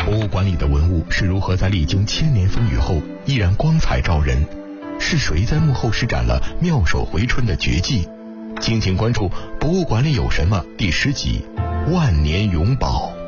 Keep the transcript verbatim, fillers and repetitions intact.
博物馆里的文物是如何在历经千年风雨后依然光彩照人？是谁在幕后施展了妙手回春的绝技？敬请关注《博物馆里有什么》第十集《万年永宝》。